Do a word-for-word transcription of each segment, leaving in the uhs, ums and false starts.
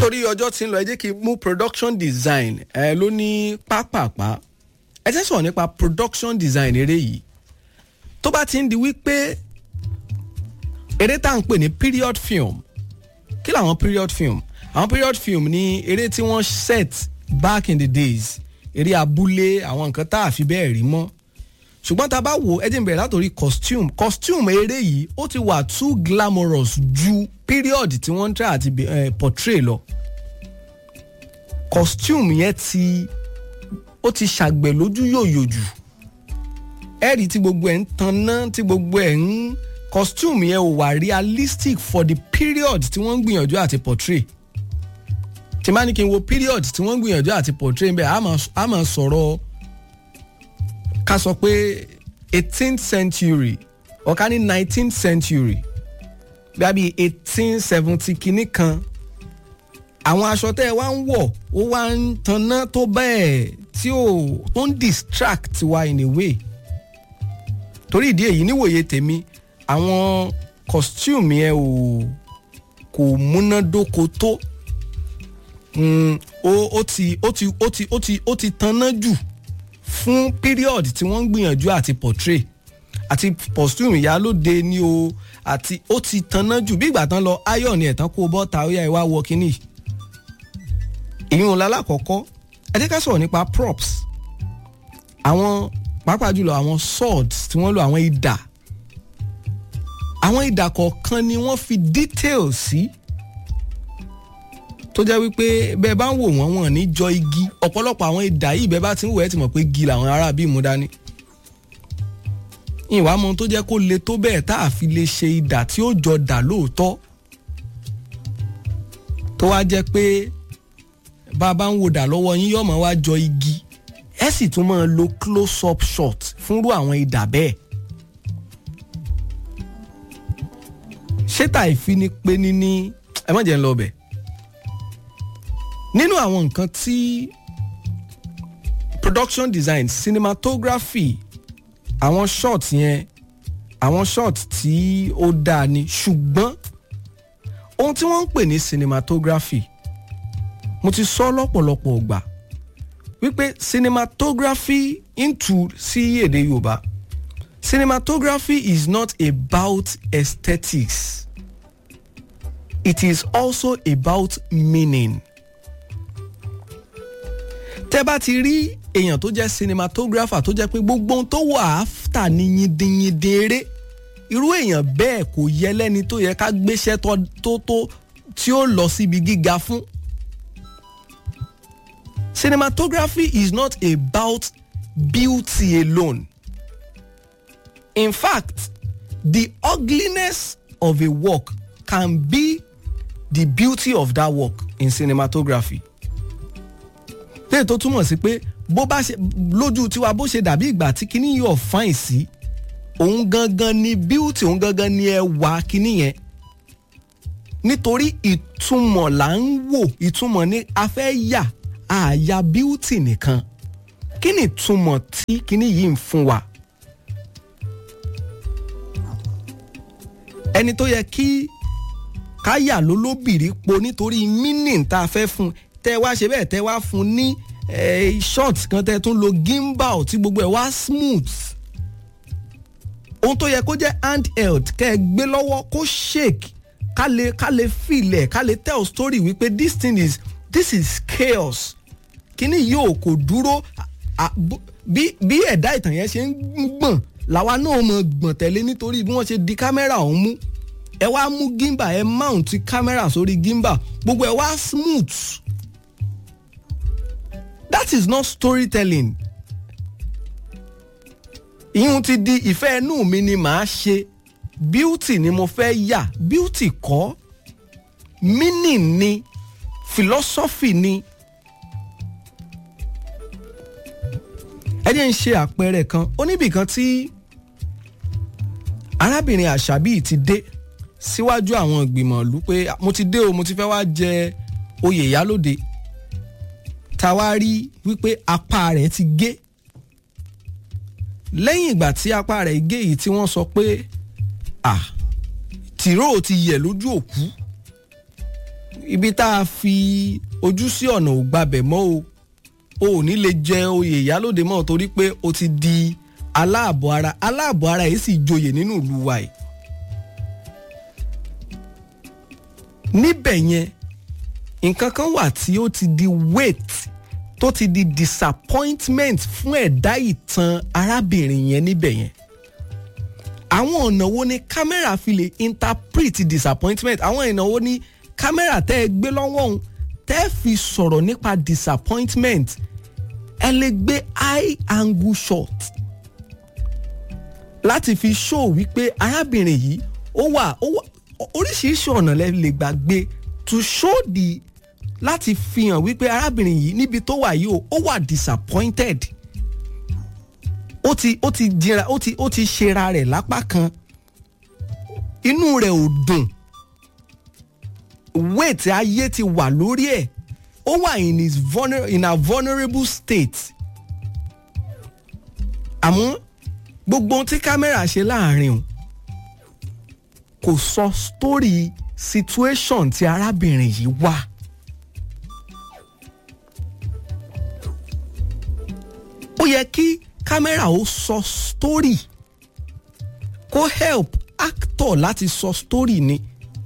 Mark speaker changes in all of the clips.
Speaker 1: nítorí ọjọ́ tí ń lọ ẹ jẹ́ kí n mú production design ẹ ló ní pápápá ẹ tẹ́ sọ̀rọ̀ nípa production design eré yìí tó bá ti ń di wípé eré tá à ń pè ní period film kí làwọn period film àwọn period film ní eré tí wọ́n set back in the days eré abúlé àwọn nǹkan tá a fi bẹ́ẹ̀ rí mọ́ ṣùgbọ́n tá a bá wò ẹ jẹ́ n bẹ̀rẹ̀ látòrí costume costume eré yìí ó ti wà too glamorous ju period tí wọ́n ń try àti uh, portray lọ costume yẹn ti ó ti ṣàgbẹ̀ lójú yòyò jù ẹ̀rí tí gbogbo ẹ̀ ń tanná tí gbogbo ẹ̀ ń costume yẹn ò wà realistic for the period tí wọ́n ń gbìyànjú àti portray tí máa ní kí n wo period tí wọ́n ń gbìyànjú àti portray bẹ́ẹ̀ a máa sọ̀rọ̀ ká sọ pé eighteenth century or ká ní nineteenth century bí a bí eighteen seventy kìíní kan àwọn aṣọ tẹ́ ẹ wá ń wọ̀ ó wá ń tanná tó bẹ́ẹ̀ tí ó tó ń distract wa in a way torí ìdí èyí níwòye tèmi àwọn costume yẹn ò kò múnádóko tó ó ti ó ti ó ti ó ti ó ti tanná jù fún period tí wọ́n ń gbìyànjú àti portray àti costume ìyálóde ni o àti ó ti tanná jù bí ìgbà tán lọ iron ni ẹ̀tàn kó bọ́ta ó yá ìwá wọ kínní ìyún lálákọ̀ọ́kọ́ ẹ jẹ́ ká sọ̀rọ̀ nípa props àwọn pàápàá jùlọ àwọn swords tí wọ́n lò àwọn idà àwọn idà kọ̀ọ̀kan ni wọ́n fi detail sí tó jẹ́ wípé bẹ́ẹ̀ bá ń wò wọ́n wọ́n ní jọ igi ọ̀pọ̀lọpọ̀ àwọn idà yìí bẹ́ẹ̀ bá ti ń wò ẹ́ ti mọ̀ pé igi làwọn ará bí mú dání ìwà mọ tó jẹ́ kó le tó bẹ́ẹ̀ tá a fi lè ṣe idà tí ó jọ dà lóòótọ́ tó wá jẹ́ pé bá a bá ń wò dà lọ́wọ́ yín yọ̀mọ̀ wá jọ igi ẹ sì tún máa lo close up shot fúnrú àwọn idà bẹ́ẹ̀ ṣé tàì fi ni pé ní ní ẹ má jẹ́ ń lọ bẹ̀ nínú àwọn nǹkan tí production design cinematography àwọn shot yẹn àwọn shot tí ó dáa ni ṣùgbọ́n ohun tí wọ́n ń pè ní cinematography mo ti sọ lọ́pọ̀lọpọ̀ ọgbà wípé cinematography into sí èdè Yorùbá cinematography is not about aesthetics it is also about meaning tẹ́ bá ti rí èèyàn tó jẹ́ cinematographer tó jẹ́ pé gbogbo ohun tó wà áfítà ní yìndínyìndín eré irú èèyàn bẹ́ẹ̀ kò yẹ lẹ́ni tó yẹ ká gbéṣẹ́ tó tó tí ó lọ síbi gíga fún. Cinematography is not about beauty alone. In fact, the ugliness of a work can be the beauty of that work in cinematography. Lẹ́yìn tó túmọ̀ sí pé bó bá ṣe lójú tiwa bó ṣe dàbí ìgbà tí kinní yóò fáìn sí òun gangan ni beauty òun gangan ni ẹwà kinní yẹn nítorí ìtumọ̀ là ń wò ìtumọ̀ ní a fẹ́ yà àyà beauty nìkan kí ni ìtumọ̀ tí kinní yìí ń fún wa ẹni tó yẹ kí ká yà lólóbìrí po nítorí meaning tá a fẹ́ fún tẹ́ wá ṣe bẹ́ẹ̀ tẹ́ wá fún ní short kan tẹ́ tún lo gimbal tí gbogbo ẹ̀ wá smooth ohun tó yẹ kó jẹ́ handheld kẹ́ ẹ gbé lọ́wọ́ kó shake ká lè ká lè feel ẹ̀ ká lè tell story wípé this thing is this is chaos kíní yóò kò dúró bí bí ẹ̀dá ìtàn yẹn ṣe ń gbọ̀n làwa náà mọ̀ gbọ̀n tẹ̀lé nítorí bí wọ́n ṣe di kámẹ́rà ọ̀hún mú ẹ wá mú gimbal ẹ mount kámẹ́rà sórí gimbal gbogbo ẹ wá smooth. That is not storytelling. Ìyún ti di ìfẹ́ inú mi ni màá ṣe beauty ni mo fẹ́ yà beauty kọ́ meaning ni philosophy ni. Ẹ jẹ́ ń ṣe àpẹẹrẹ kan oníbìkan tí arábìnrin Àṣàbí ti dé síwájú àwọn ìgbìmọ̀ ìlú pé mo ti dé o mo ti fẹ́ wá jẹ oyè ìyálóde ta wá rí wípé apá rẹ̀ ti gé lẹ́yìn ìgbà tí apá rẹ̀ gé yìí tí wọ́n sọ pé ah tìró ti yẹ̀ lójú òkú ibi tá a fi ojú sí ọ̀nà ò gbabẹ̀ mọ́ o o ò ní lè jẹ oyè ìyálóde mọ́ torí pé o ti di aláàbọ̀ ara aláàbọ̀ ara yìí sì joyè nínú ìlú wa yìí. níbẹ̀ yẹn nǹkan kan wà tí ó ti di weight tó ti di disappointment fún ẹ̀dá ìtàn arábìnrin yẹn níbẹ̀ yẹn. àwọn ọ̀nà wo ni kámẹ́rà fi lè interpret disappointment àwọn ọ̀nà wo ni kámẹ́rà tẹ́ ẹ gbé lọ́wọ́ òun tẹ́ fi sọ̀rọ̀ nípa disappointment ẹ lè gbé high angle shot láti fi show wípé arábìnrin yìí ó wà ó wà oríṣiríṣi ọ̀nà lẹ lè gbà gbé to show the láti fi hàn wípé arábìnrin yìí níbi tó wà yìí ó wà disappointed ó ti ó ti jìnra ó ti ó ti ṣera rẹ̀ lápá kan inú rẹ̀ ò dùn weight ayé ti wà lórí ẹ̀ ó wà in his vulner in a vulnerable state àmọ́ gbogbo ohun tí kámẹ́rà ṣe láàrin o kò sọ story situation tí arábìnrin yìí wà. ó yẹ kí kámẹ́rà ó sọ story kó help actor láti sọ story ni.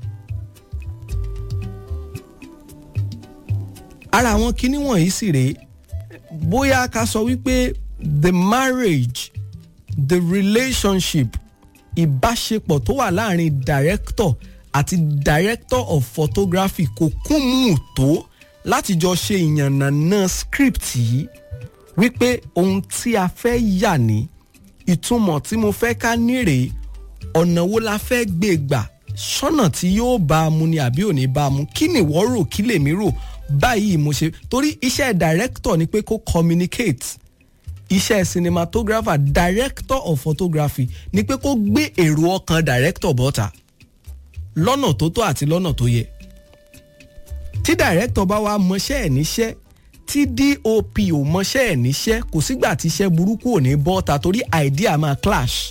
Speaker 1: ara àwọn kinní wọ̀nyí sì rèé bóyá ká sọ wípé the marriage the relationship ìbáṣepọ̀ tó wà láàrin director àti director of photography kò kún mú tó láti jọ ṣe ìyànnàná script yìí wípé ohun tí a fẹ́ yà ní ìtumọ̀ tí mo fẹ́ ká nírèé ọ̀nà wo la fẹ́ gbé gbà ṣọ́nà tí yóò bá a mu ni àbí ò ní bá a mu kí ni ìwọ rò kí lèmi rò báyìí mo ṣe torí iṣẹ́ director ni pé kó communicate iṣẹ́ cinematographer director of photography ni pé kó gbé èrò ọkàn director bọ́ta lọ́nà tó tó àti lọ́nà tó yẹ tí director bá wá mọṣẹ́ ẹ̀ níṣẹ́ tí D O P ò mọṣẹ́ ẹ̀ níṣẹ́ kò sígbà tí iṣẹ́ burúkú ò ní bọ́ta torí idea máa clash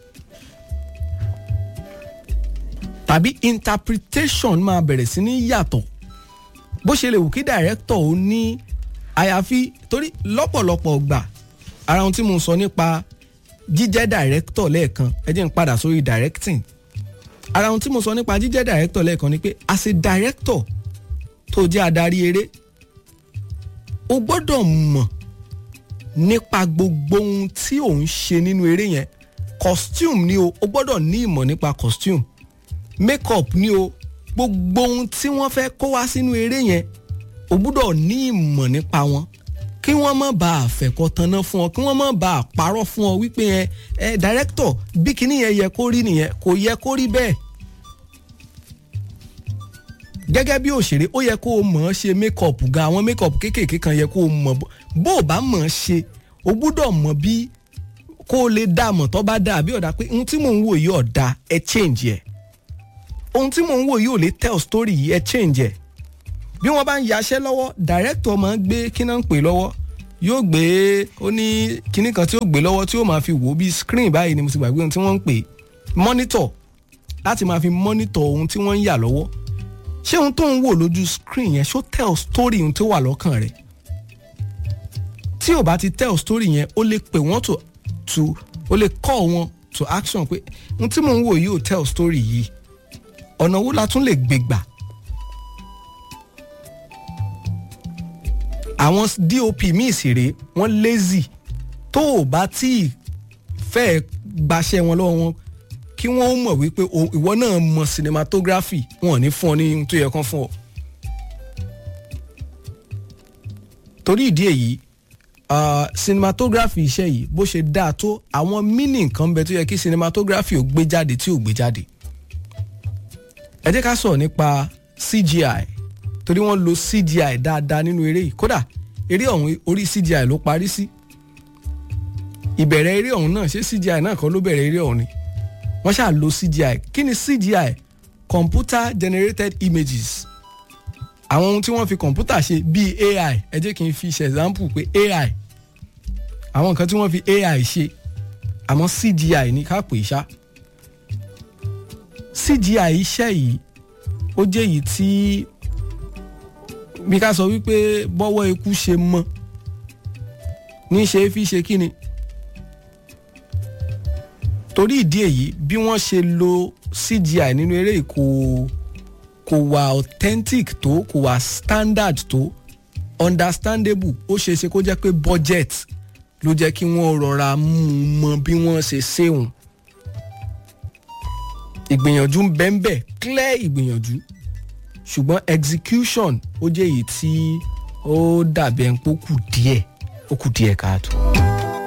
Speaker 1: tàbí interpretation máa bẹ̀rẹ̀ sí ní yàtọ̀ bó ṣe lè wù kí director ó ní àyàfi torí lọ́pọ̀lọpọ̀ gbà ara ohun tí mo sọ nípa jíjẹ́ director lẹ́ẹ̀kan ẹ jẹ́ n padà sórí directing ara ohun tí mo sọ nípa jíjẹ́ director lẹ́ẹ̀kan ni pé as a director tó jẹ́ adarí eré o gbọ́dọ̀ mọ̀ nípa gbogbo ohun tí ò ń ṣe nínú eré yẹn costume ni o o gbọ́dọ̀ ní ìmọ̀ nípa costume makeup ni o gbogbo ohun tí wọ́n fẹ́ kó wá sínú eré yẹn o gbọ́dọ̀ ní ìmọ̀ nípa wọn kí wọ́n má bàa fẹ̀kọ́ tanná fún ọ kí wọ́n má bàa parọ́ fún ọ wípé ẹ ẹ director bí kinní yẹn yẹ kó rí nìyẹn kò yẹ kó rí bẹ́ẹ̀ gẹ́gẹ́ bí òṣèré ó yẹ kó o mọ̀ ọ́ ṣe makeup gan àwọn makeup kéékèèké kan yẹ kó o mọ̀ bó o bá mọ̀ ọ́ ṣe o gbọ́dọ̀ mọ̀ bí kó o lè dá mọ̀ tó bá dá àbí ọ̀dà pé ohun tí mò ń wò yìí ọ̀dà ẹ change ẹ̀ ohun tí mò ń wò yìí ò lè tell story yìí ẹ change ẹ̀ bí wọ́n bá ń yaṣẹ́ lọ́wọ́ director máa ń gbé kíná ń pè lọ́wọ́ yóò gbé ó ní kíní kan tí ó gbé lọ́wọ́ tí ó máa fi wò bí screen báyìí ni mo ti gbàgbé ohun tí wọ́n ń pè monitor láti máa fi monitor ohun tí wọ́n ń yà lọ́wọ́ ṣé ohun tó ń wò lójú screen yẹn ṣó tell story ohun tó wà lọ́kàn rẹ̀ tí ò bá ti tell story yẹn ó lè pè wọ́n to to ó lè call wọn to action pé ohun tí mò ń wò yìí ò tell story yìí ọ̀nà wo la tún lè gbé gbà. àwọn D O P míì sì rèé wọ́n lazy tó o bá tí fẹ́ gbaṣẹ́ wọn lọ́wọ́ wọn kí wọ́n mọ̀ wípé ìwọ náà mọ̀ cinematography wọn ò ní fún ọ ní ohun tó yẹ kán fún ọ. torí ìdí èyí uh, cinematography iṣẹ́ yìí bó ṣe dáa tó àwọn meaning kan bẹ tó yẹ kí cinematography ò gbé jáde tí ò gbé jáde. ẹ jẹ́ ká sọ̀rọ̀ nípa C G I torí wọ́n lo C G I dáadáa nínú eré yìí kódà eré ọ̀hún orí C G I ló parí sí ìbẹ̀rẹ̀ eré ọ̀hún náà ṣé C G I náà kọ́ ló bẹ̀rẹ̀ eré ọ̀hún ni wọ́n ṣáà lo C G I kí ni C G I computer generated images àwọn ohun tí wọ́n fi kọ̀ǹpútà ṣe bíi A I ẹ jẹ́ kí n fi ṣe example pé A I àwọn nǹkan tí wọ́n fi A I ṣe àmọ́ C G I ní ká pè é ṣá C G I iṣẹ́ yìí ó jẹ́ èyí tí bí ká sọ wípé bọ́wọ́ eku ṣe mọ́ ní ṣe fi ṣe kíni. torí ìdí èyí bí wọ́n ṣe lo C G I nínú eré kò kò wà authentic tó, kò wà standard tó, understandable. ó ṣeé ṣe kó jẹ́ pé budget ló jẹ́ kí wọ́n rọra mú un mọ bí wọ́n ṣe ṣéun. ìgbìyànjú ń bẹ ń bẹ, clear ìgbìyànjú, ṣùgbọ́n execution ó jẹ́ èyí tí ó dàbí ẹni pé ó kù díẹ̀ ó kù díẹ̀ káàtó.